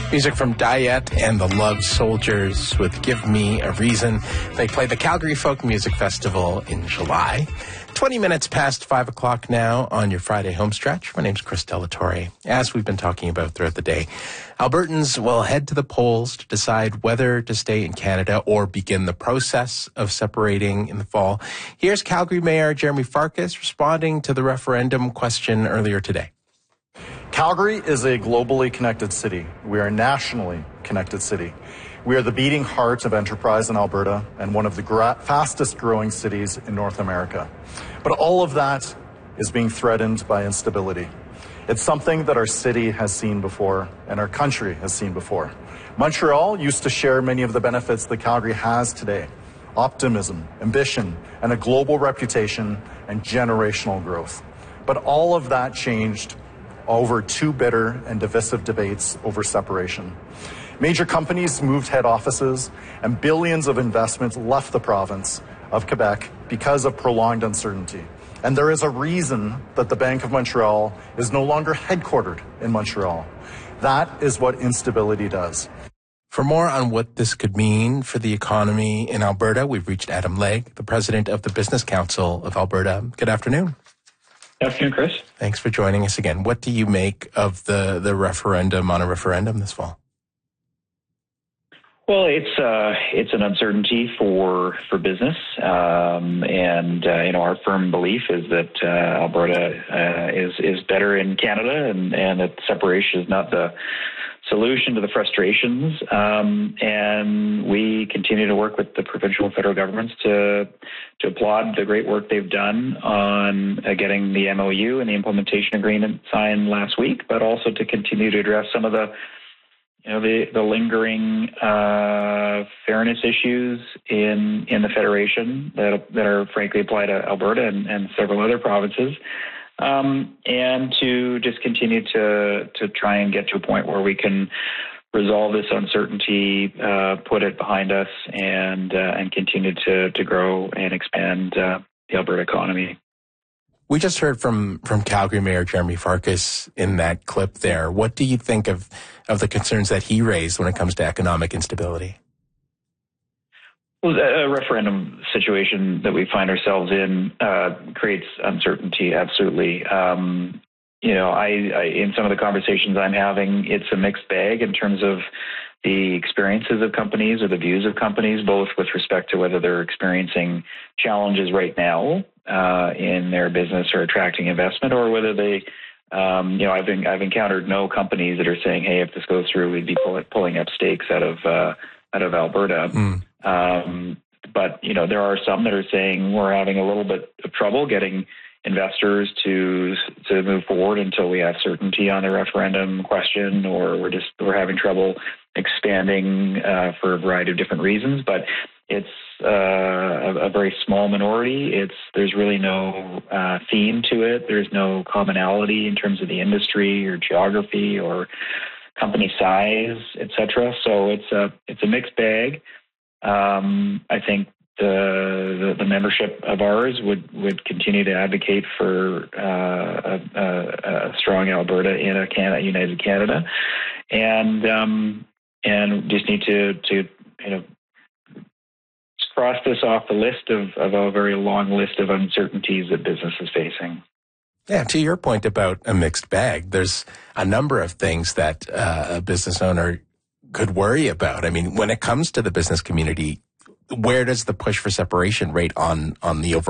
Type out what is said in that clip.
Music from Diet and the Love Soldiers with Give Me a Reason. They play the Calgary Folk Music Festival in July. 20 minutes past 5 o'clock now on your Friday homestretch. My name's Chris Delatorre. As we've been talking about throughout the day, Albertans will head to the polls to decide whether to stay in Canada or begin the process of separating in the fall. Here's Calgary Mayor Jeremy Farkas responding to the referendum question earlier today. Calgary is a globally connected city. We are a nationally connected city. We are the beating heart of enterprise in Alberta and one of the fastest growing cities in North America. But all of that is being threatened by instability. It's something that our city has seen before and our country has seen before. Montreal used to share many of the benefits that Calgary has today: optimism, ambition, and a global reputation and generational growth. But all of that changed over two bitter and divisive debates over separation. Major companies moved head offices and billions of investments left the province of Quebec because of prolonged uncertainty. And there is a reason that the Bank of Montreal is no longer headquartered in Montreal. That is what instability does. For more on what this could mean for the economy in Alberta, we've reached Adam Legge, the president of the Business Council of Alberta. Good afternoon. Good afternoon, Chris. Thanks for joining us again. What do you make of the referendum on a referendum this fall? Well, it's an uncertainty for business, and our firm belief is that Alberta is better in Canada, and that separation is not the solution to the frustrations. And we continue to work with the provincial and federal governments to applaud the great work they've done on getting the MOU and the implementation agreement signed last week, but also to continue to address some of the lingering fairness issues in the Federation that are frankly apply to Alberta and several other provinces, and to just continue to try and get to a point where we can resolve this uncertainty, put it behind us, and continue to grow and expand the Alberta economy. We just heard from Calgary Mayor Jeremy Farkas in that clip there. What do you think of the concerns that he raised when it comes to economic instability? Well, a referendum situation that we find ourselves in creates uncertainty, absolutely. I in some of the conversations I'm having, it's a mixed bag in terms of the experiences of companies or the views of companies, both with respect to whether they're experiencing challenges right now in their business or attracting investment, or whether they, I've encountered no companies that are saying, hey, if this goes through, we'd be pulling up stakes out of Alberta. But there are some that are saying we're having a little bit of trouble getting investors to move forward until we have certainty on the referendum question, or we're having trouble expanding for a variety of different reasons. But it's a very small minority. There's really no theme to it. There's no commonality in terms of the industry or geography or company size, etc. So it's a mixed bag. I think the membership of ours would continue to advocate for a strong Alberta in a united Canada, and just need to cross this off the list of a very long list of uncertainties that business is facing. Yeah, to your point about a mixed bag, there's a number of things that a business owner could worry about. I mean, when it comes to the business community, where does the push for separation rate on the overall